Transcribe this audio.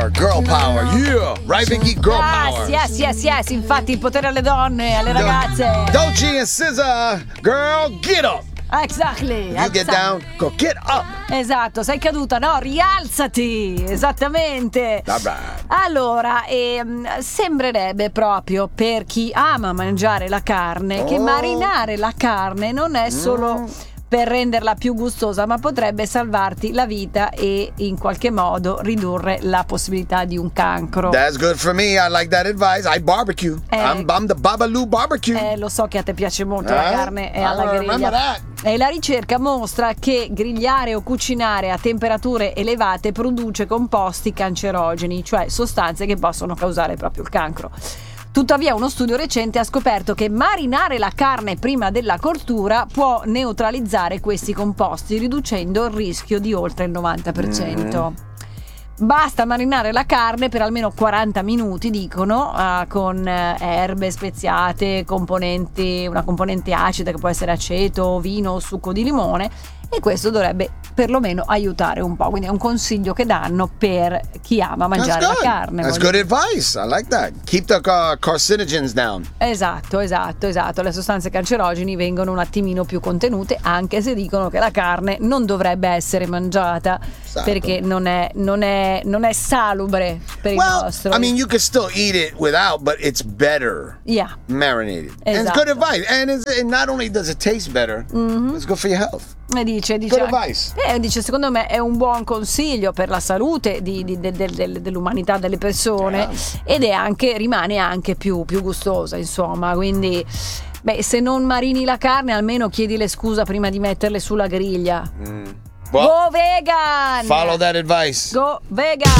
girl power, yeah, right Vicky, girl power. Yes, infatti il potere alle donne, alle ragazze. Doechii and SZA, girl, get up. Exactly. You get down, go get up. Esatto, sei caduta, no? Rialzati, esattamente. Allora, sembrerebbe proprio per chi ama mangiare la carne che marinare la carne non è solo per renderla più gustosa, ma potrebbe salvarti la vita e in qualche modo ridurre la possibilità di un cancro. That's good for me. I like that advice. I barbecue. I'm the Babalu barbecue. Lo so che a te piace molto la carne e alla griglia. E la ricerca mostra che grigliare o cucinare a temperature elevate produce composti cancerogeni, cioè sostanze che possono causare proprio il cancro. Tuttavia uno studio recente ha scoperto che marinare la carne prima della cottura può neutralizzare questi composti, riducendo il rischio di oltre il 90%. Basta marinare la carne per almeno 40 minuti, dicono, con erbe speziate, una componente acida che può essere aceto, vino o succo di limone, e questo dovrebbe perlomeno aiutare un po'. Quindi è un consiglio che danno per chi ama mangiare la carne. That's good advice. I like that. Keep the carcinogens down. Esatto. Le sostanze cancerogeni vengono un attimino più contenute, anche se dicono che la carne non dovrebbe essere mangiata perché non è salubre per il nostro. I mean, you can still eat it without, but it's better marinated. Esatto. And it's good advice. And not only does it taste better, it's good for your health. Dice secondo me è un buon consiglio per la salute dell'umanità, delle persone, ed rimane anche più gustosa, insomma. Quindi se non marini la carne, almeno chiedile scusa prima di metterle sulla griglia. Go vegan! Follow that advice. Go vegan!